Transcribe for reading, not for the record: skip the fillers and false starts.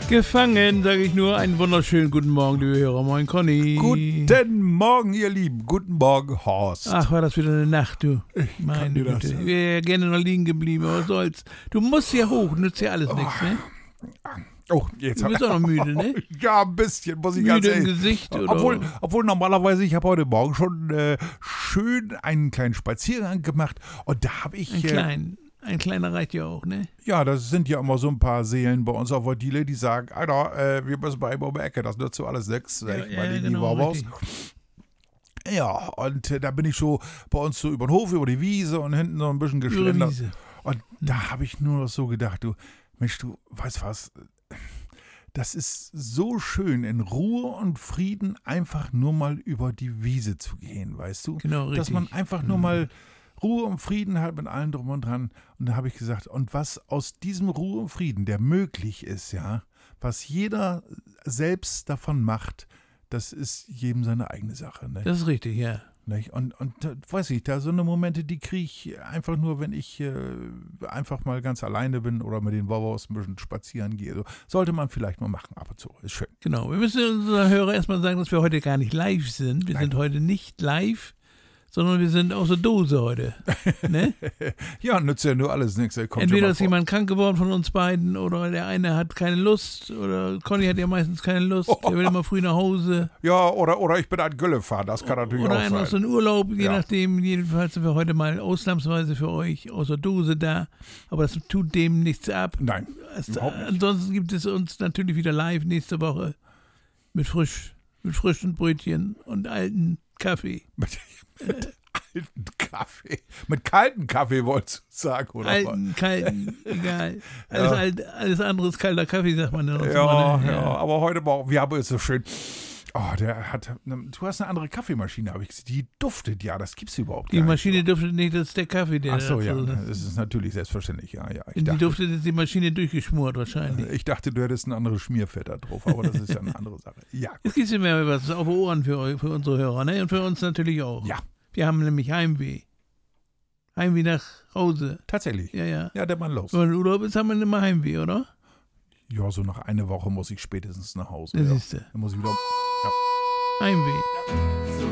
Gefangen, sage ich nur. Einen wunderschönen guten Morgen, liebe Hörer. Moin, Conny. Guten Morgen, ihr Lieben. Guten Morgen, Horst. Ach, war das wieder eine Nacht, du. Meine Güte. Ich wäre ja gerne noch liegen geblieben, aber was soll's. Du musst ja hoch, nützt ja alles nichts, ne? Oh, jetzt Du bist auch noch müde, ne? Ja, ein bisschen, muss ich ganz Müde im ehrlich. Gesicht, oder? Obwohl normalerweise, ich habe heute Morgen schon schön einen kleinen Spaziergang gemacht und da habe ich... Ein kleiner reicht ja auch, ne? Ja, das sind ja immer so ein paar Seelen bei uns auf der Diele, die sagen, Alter, wir müssen mal eben um die Ecke, das nützt so alles nichts. Genau, Ja, und da bin ich so bei uns so über den Hof, über die Wiese und hinten so ein bisschen geschlendert. Und da habe ich nur noch so gedacht, du, Mensch, du weißt was, das ist so schön, in Ruhe und Frieden einfach nur mal über die Wiese zu gehen, weißt du? Genau, richtig. Dass man einfach nur mal Ruhe und Frieden hat mit allem drum und dran. Und da habe ich gesagt, und was aus diesem Ruhe und Frieden, der möglich ist, ja, was jeder selbst davon macht, das ist jedem seine eigene Sache. Ne? Das ist richtig, ja. Und weiß ich, da so eine Momente, die kriege ich einfach nur, wenn ich einfach mal ganz alleine bin oder mit den Wauwaus ein bisschen spazieren gehe. So, sollte man vielleicht mal machen, ab und zu. Ist schön. Genau, wir müssen unseren Hörern erstmal sagen, dass wir heute gar nicht live sind. Wir sind heute nicht live, sondern wir sind aus der Dose heute. Ne? Ja, nützt ja nur alles nichts. Entweder ist jemand krank geworden von uns beiden oder der eine hat keine Lust oder Conny hat ja meistens keine Lust, der will immer früh nach Hause. Ja, oder ich bin an Gülle fahren, das kann natürlich oder auch sein. Oder einer ist in Urlaub, je nachdem. Jedenfalls sind wir heute mal ausnahmsweise für euch aus der Dose da, aber das tut dem nichts ab. Nein, überhaupt nicht. Ansonsten gibt es uns natürlich wieder live nächste Woche mit frischen Brötchen und alten Kaffee. Mit alten Kaffee. Mit kalten Kaffee wolltest du sagen, oder? Kalten, egal. Alles andere ist kalter Kaffee, sagt man dann auch ja, aber heute Morgen, wir haben es so schön. Oh, du hast eine andere Kaffeemaschine, habe ich gesehen. Die duftet, ja, das gibt's überhaupt die gar nicht. Die Maschine duftet nicht, das ist der Kaffee, der Ach so, ja, das ist natürlich selbstverständlich, ja. Die duftet, ist die Maschine durchgeschmort wahrscheinlich. Ich dachte, du hättest ein anderes Schmierfett da drauf, aber das ist ja eine andere Sache. Ja, gut. Es gibt ja mehr was auf die Ohren für unsere Hörer, ne? Und für uns natürlich auch. Ja. Wir haben nämlich Heimweh. Heimweh nach Hause. Tatsächlich? Ja. Ja, der Mann los. Wenn man in Urlaub ist, haben wir immer Heimweh, oder? Ja, so nach einer Woche muss ich spätestens nach Hause. Das siehst du. Dann muss ich wieder... Heimweh. Ja. So.